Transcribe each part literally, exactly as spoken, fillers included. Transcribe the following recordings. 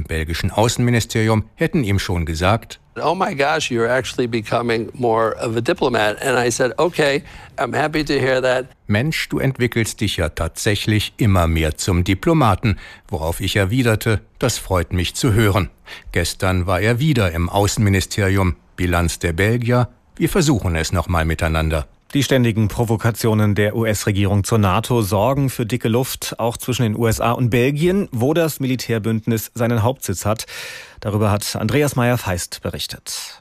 belgischen Außenministerium hätten ihm schon gesagt: Oh my gosh, you're actually becoming more of a diplomat. And I said, okay, I'm happy to hear that. Mensch, du entwickelst dich ja tatsächlich immer mehr zum Diplomaten, worauf ich erwiderte: Das freut mich zu hören. Gestern war er wieder im Außenministerium. Bilanz der Belgier: Wir versuchen es nochmal miteinander. Die ständigen Provokationen der U S-Regierung zur NATO sorgen für dicke Luft, auch zwischen den U S A und Belgien, wo das Militärbündnis seinen Hauptsitz hat. Darüber hat Andreas Meyer-Feist berichtet.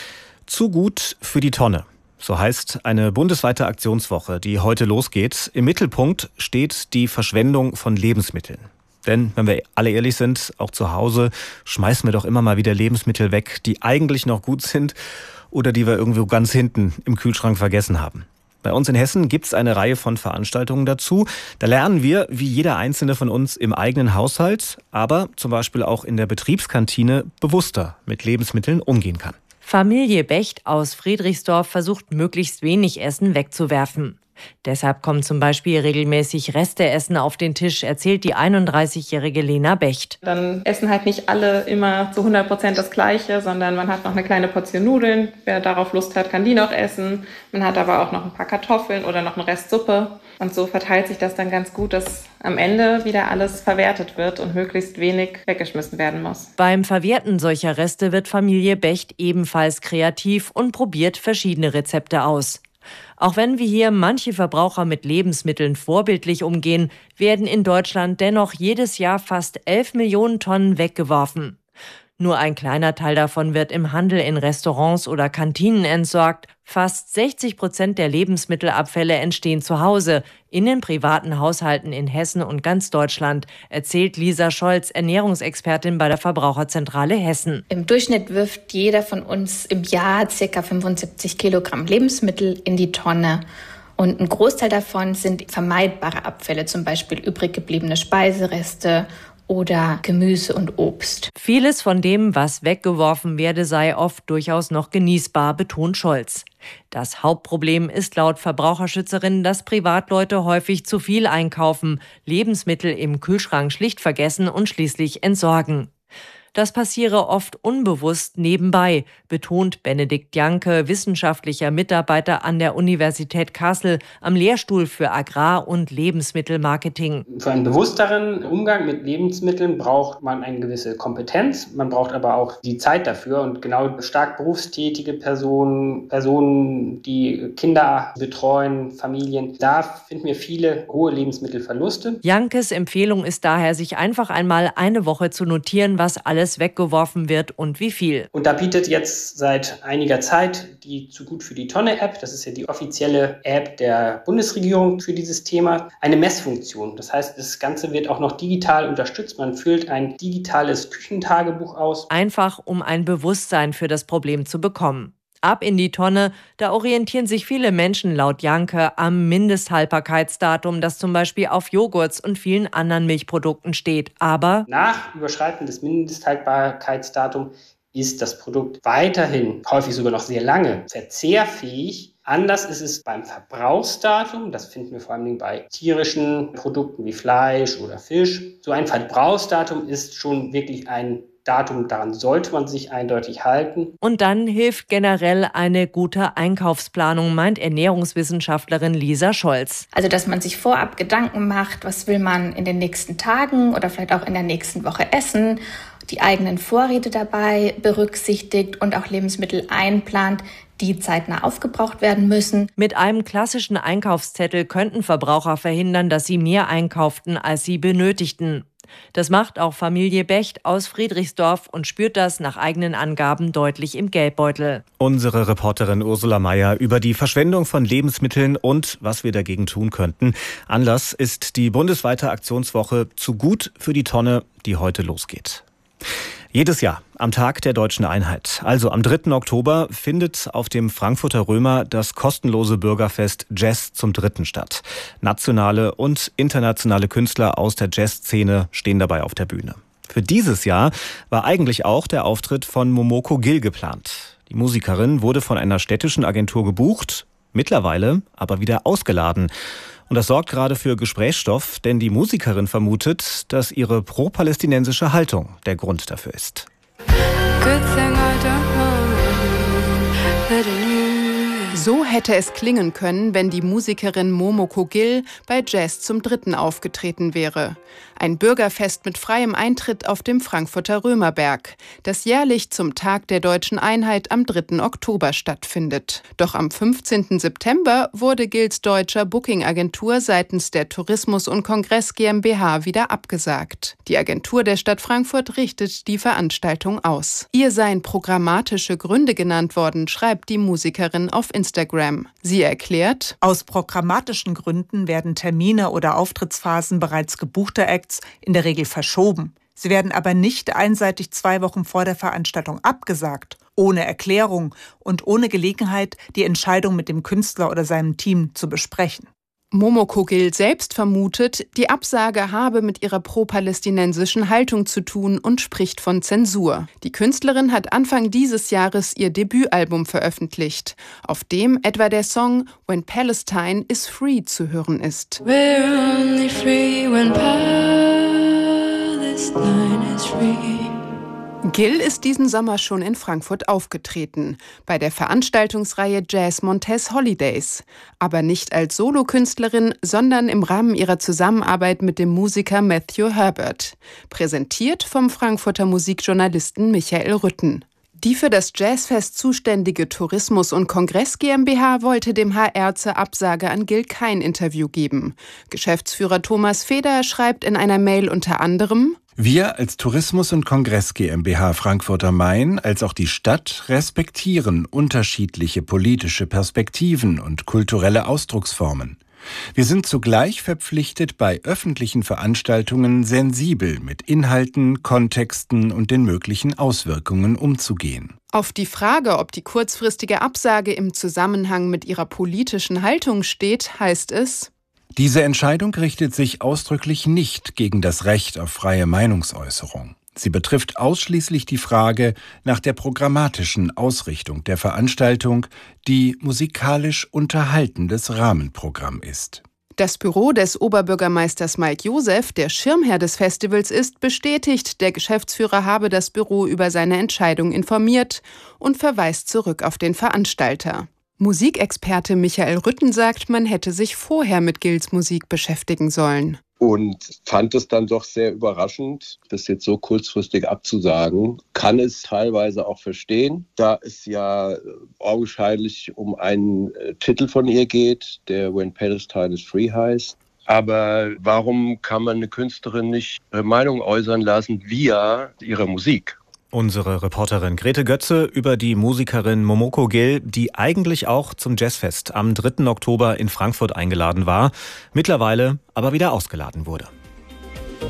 Zu gut für die Tonne. So heißt eine bundesweite Aktionswoche, die heute losgeht. Im Mittelpunkt steht die Verschwendung von Lebensmitteln. Denn, wenn wir alle ehrlich sind, auch zu Hause schmeißen wir doch immer mal wieder Lebensmittel weg, die eigentlich noch gut sind oder die wir irgendwo ganz hinten im Kühlschrank vergessen haben. Bei uns in Hessen gibt es eine Reihe von Veranstaltungen dazu. Da lernen wir, wie jeder einzelne von uns im eigenen Haushalt, aber zum Beispiel auch in der Betriebskantine bewusster mit Lebensmitteln umgehen kann. Familie Becht aus Friedrichsdorf versucht, möglichst wenig Essen wegzuwerfen. Deshalb kommen zum Beispiel regelmäßig Resteessen auf den Tisch, erzählt die einunddreißigjährige Lena Becht. Dann essen halt nicht alle immer zu hundert Prozent das Gleiche, sondern man hat noch eine kleine Portion Nudeln. Wer darauf Lust hat, kann die noch essen. Man hat aber auch noch ein paar Kartoffeln oder noch einen Rest Suppe. Und so verteilt sich das dann ganz gut, dass am Ende wieder alles verwertet wird und möglichst wenig weggeschmissen werden muss. Beim Verwerten solcher Reste wird Familie Becht ebenfalls kreativ und probiert verschiedene Rezepte aus. Auch wenn wir hier manche Verbraucher mit Lebensmitteln vorbildlich umgehen, werden in Deutschland dennoch jedes Jahr fast elf Millionen Tonnen weggeworfen. Nur ein kleiner Teil davon wird im Handel in Restaurants oder Kantinen entsorgt. Fast sechzig Prozent der Lebensmittelabfälle entstehen zu Hause, in den privaten Haushalten in Hessen und ganz Deutschland, erzählt Lisa Scholz, Ernährungsexpertin bei der Verbraucherzentrale Hessen. Im Durchschnitt wirft jeder von uns im Jahr ca. fünfundsiebzig Kilogramm Lebensmittel in die Tonne. Und ein Großteil davon sind vermeidbare Abfälle, zum Beispiel übrig gebliebene Speisereste oder Gemüse und Obst. Vieles von dem, was weggeworfen werde, sei oft durchaus noch genießbar, betont Scholz. Das Hauptproblem ist laut Verbraucherschützerin, dass Privatleute häufig zu viel einkaufen, Lebensmittel im Kühlschrank schlicht vergessen und schließlich entsorgen. Das passiere oft unbewusst nebenbei, betont Benedikt Janke, wissenschaftlicher Mitarbeiter an der Universität Kassel am Lehrstuhl für Agrar- und Lebensmittelmarketing. Für einen bewussteren Umgang mit Lebensmitteln braucht man eine gewisse Kompetenz, man braucht aber auch die Zeit dafür. Und genau stark berufstätige Personen, Personen, die Kinder betreuen, Familien, da finden wir viele hohe Lebensmittelverluste. Jankes Empfehlung ist daher, sich einfach einmal eine Woche zu notieren, was alles weggeworfen wird und wie viel. Und da bietet jetzt seit einiger Zeit die Zu gut für die Tonne App, das ist ja die offizielle App der Bundesregierung für dieses Thema, eine Messfunktion. Das heißt, das Ganze wird auch noch digital unterstützt. Man füllt ein digitales Küchentagebuch aus. Einfach, um ein Bewusstsein für das Problem zu bekommen. Ab in die Tonne, da orientieren sich viele Menschen laut Janke am Mindesthaltbarkeitsdatum, das zum Beispiel auf Joghurts und vielen anderen Milchprodukten steht. Aber nach Überschreiten des Mindesthaltbarkeitsdatums ist das Produkt weiterhin, häufig sogar noch sehr lange, verzehrfähig. Anders ist es beim Verbrauchsdatum, das finden wir vor allem bei tierischen Produkten wie Fleisch oder Fisch. So ein Verbrauchsdatum ist schon wirklich ein Datum, daran sollte man sich eindeutig halten. Und dann hilft generell eine gute Einkaufsplanung, meint Ernährungswissenschaftlerin Lisa Scholz. Also, dass man sich vorab Gedanken macht, was will man in den nächsten Tagen oder vielleicht auch in der nächsten Woche essen, die eigenen Vorräte dabei berücksichtigt und auch Lebensmittel einplant, die zeitnah aufgebraucht werden müssen. Mit einem klassischen Einkaufszettel könnten Verbraucher verhindern, dass sie mehr einkauften, als sie benötigten. Das macht auch Familie Becht aus Friedrichsdorf und spürt das nach eigenen Angaben deutlich im Geldbeutel. Unsere Reporterin Ursula Meyer über die Verschwendung von Lebensmitteln und was wir dagegen tun könnten. Anlass ist die bundesweite Aktionswoche Zu gut für die Tonne, die heute losgeht. Jedes Jahr am Tag der Deutschen Einheit, also am dritten Oktober, findet auf dem Frankfurter Römer das kostenlose Bürgerfest Jazz zum Dritten statt. Nationale und internationale Künstler aus der Jazzszene stehen dabei auf der Bühne. Für dieses Jahr war eigentlich auch der Auftritt von Momoko Gil geplant. Die Musikerin wurde von einer städtischen Agentur gebucht, mittlerweile aber wieder ausgeladen. Und das sorgt gerade für Gesprächsstoff, denn die Musikerin vermutet, dass ihre pro-palästinensische Haltung der Grund dafür ist. So hätte es klingen können, wenn die Musikerin Momoko Gill bei Jazz zum Dritten aufgetreten wäre. Ein Bürgerfest mit freiem Eintritt auf dem Frankfurter Römerberg, das jährlich zum Tag der Deutschen Einheit am dritten Oktober stattfindet. Doch am fünfzehnten September wurde Gills deutscher Booking-Agentur seitens der Tourismus und Kongress GmbH wieder abgesagt. Die Agentur der Stadt Frankfurt richtet die Veranstaltung aus. Ihr seien programmatische Gründe genannt worden, schreibt die Musikerin auf Instagram. Sie erklärt: Aus programmatischen Gründen werden Termine oder Auftrittsphasen bereits gebuchter Acts in der Regel verschoben. Sie werden aber nicht einseitig zwei Wochen vor der Veranstaltung abgesagt, ohne Erklärung und ohne Gelegenheit, die Entscheidung mit dem Künstler oder seinem Team zu besprechen. Momoko Gill selbst vermutet, die Absage habe mit ihrer pro-palästinensischen Haltung zu tun und spricht von Zensur. Die Künstlerin hat Anfang dieses Jahres ihr Debütalbum veröffentlicht, auf dem etwa der Song When Palestine is Free zu hören ist. We're only free when Palestine is free. Gill ist diesen Sommer schon in Frankfurt aufgetreten, bei der Veranstaltungsreihe Jazz Montez Holidays. Aber nicht als Solokünstlerin, sondern im Rahmen ihrer Zusammenarbeit mit dem Musiker Matthew Herbert. Präsentiert vom Frankfurter Musikjournalisten Michael Rütten. Die für das Jazzfest zuständige Tourismus und Kongress GmbH wollte dem H R zur Absage an Gill kein Interview geben. Geschäftsführer Thomas Feder schreibt in einer Mail unter anderem: Wir als Tourismus und Kongress GmbH Frankfurt am Main als auch die Stadt respektieren unterschiedliche politische Perspektiven und kulturelle Ausdrucksformen. Wir sind zugleich verpflichtet, bei öffentlichen Veranstaltungen sensibel mit Inhalten, Kontexten und den möglichen Auswirkungen umzugehen. Auf die Frage, ob die kurzfristige Absage im Zusammenhang mit ihrer politischen Haltung steht, heißt es: Diese Entscheidung richtet sich ausdrücklich nicht gegen das Recht auf freie Meinungsäußerung. Sie betrifft ausschließlich die Frage nach der programmatischen Ausrichtung der Veranstaltung, die musikalisch unterhaltendes Rahmenprogramm ist. Das Büro des Oberbürgermeisters Mike Josef, der Schirmherr des Festivals ist, bestätigt, der Geschäftsführer habe das Büro über seine Entscheidung informiert und verweist zurück auf den Veranstalter. Musikexperte Michael Rütten sagt, man hätte sich vorher mit Gills Musik beschäftigen sollen. Und fand es dann doch sehr überraschend, das jetzt so kurzfristig abzusagen. Kann es teilweise auch verstehen, da es ja augenscheinlich um einen äh, Titel von ihr geht, der When Palestine is Free heißt. Aber warum kann man eine Künstlerin nicht ihre Meinung äußern lassen via ihrer Musik? Unsere Reporterin Grete Götze über die Musikerin Momoko Gill, die eigentlich auch zum Jazzfest am dritten Oktober in Frankfurt eingeladen war, mittlerweile aber wieder ausgeladen wurde.